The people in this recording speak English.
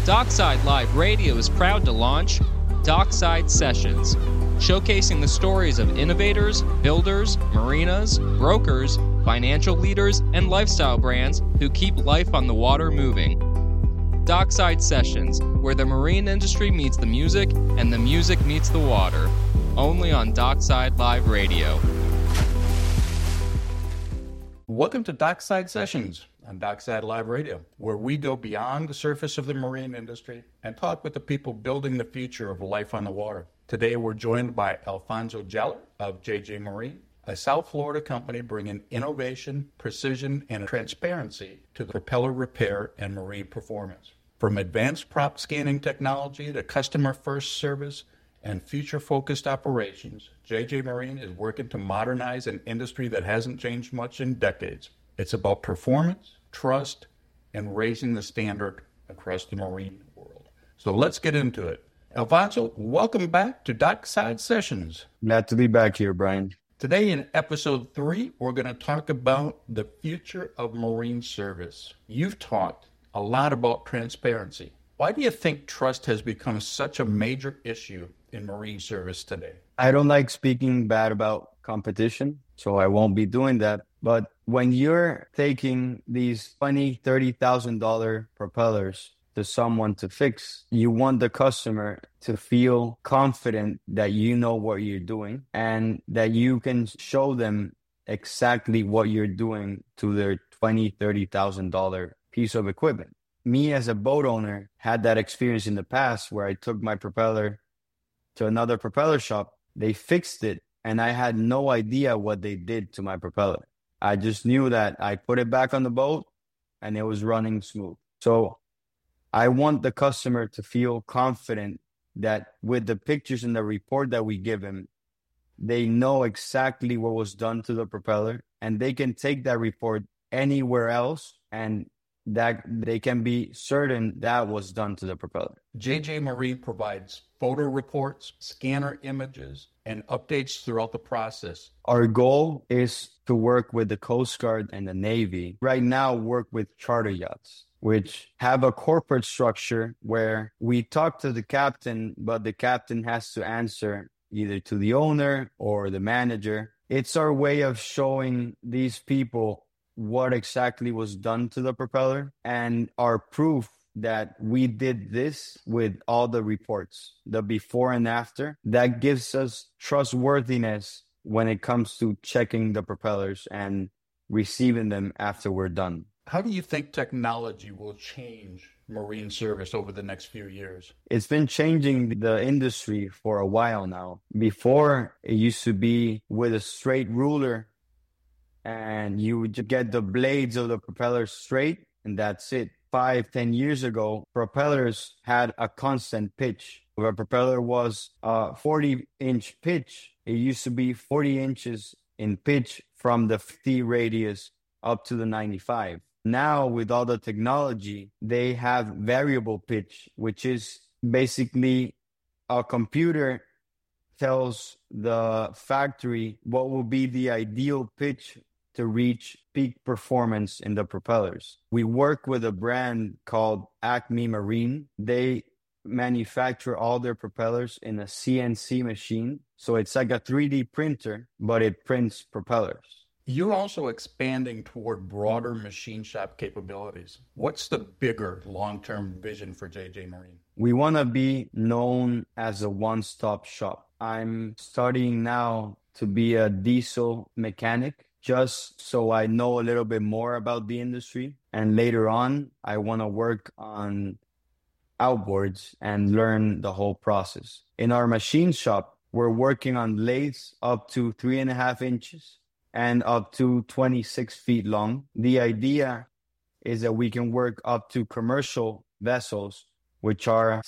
Dockside Live Radio is proud to launch Dockside Sessions, showcasing the stories of innovators, builders, marinas, brokers, financial leaders, and lifestyle brands who keep life on the water moving. Dockside Sessions, where the marine industry meets the music and the music meets the water. Only on Dockside Live Radio. Welcome to Dockside Sessions on Dockside Live Radio, where we go beyond the surface of the marine industry and talk with the people building the future of life on the water. Today we're joined by Alfonso Geller of JJ Marine, a South Florida company bringing innovation, precision, and transparency to the propeller repair and marine performance. From advanced prop scanning technology to customer-first service and future-focused operations, JJ Marine is working to modernize an industry that hasn't changed much in decades. It's about performance, trust, and raising the standard across the marine world. So let's get into it. Alfonso, welcome back to Dockside Sessions. Glad to be back here, Brian. Today in episode 3, we're going to talk about the future of marine service. You've talked a lot about transparency. Why do you think trust has become such a major issue in marine service today? I don't like speaking bad about competition, so I won't be doing that. But when you're taking these $20,000, $30,000 propellers to someone to fix, you want the customer to feel confident that you know what you're doing and that you can show them exactly what you're doing to their $20,000, $30,000 piece of equipment. Me as a boat owner had that experience in the past where I took my propeller to another propeller shop. They fixed it and I had no idea what they did to my propeller. I just knew that I put it back on the boat and it was running smooth. So I want the customer to feel confident that with the pictures and the report that we give them, they know exactly what was done to the propeller and they can take that report anywhere else and that they can be certain that was done to the propeller. JJ Marine provides photo reports, scanner images, and updates throughout the process. Our goal is to work with the Coast Guard and the Navy. Right now, work with charter yachts, which have a corporate structure where we talk to the captain, but the captain has to answer either to the owner or the manager. It's our way of showing these people what exactly was done to the propeller and our proof that we did this with all the reports, the before and after. That gives us trustworthiness when it comes to checking the propellers and receiving them after we're done. How do you think technology will change marine service over the next few years? It's been changing the industry for a while now. Before, it used to be with a straight ruler and you would get the blades of the propeller straight and that's it. 5-10 years ago, propellers had a constant pitch. If a propeller was a 40-inch pitch, it used to be 40 inches in pitch from the 50 radius up to the 95. Now, with all the technology, they have variable pitch, which is basically a computer tells the factory what will be the ideal pitch to reach peak performance in the propellers. We work with a brand called Acme Marine. They manufacture all their propellers in a CNC machine. So it's like a 3D printer, but it prints propellers. You're also expanding toward broader machine shop capabilities. What's the bigger long-term vision for JJ Marine? We want to be known as a one-stop shop. I'm studying now to be a diesel mechanic, just so I know a little bit more about the industry. And later on, I want to work on outboards and learn the whole process. In our machine shop, we're working on lathes up to 3.5 inches and up to 26 feet long. The idea is that we can work up to commercial vessels, which are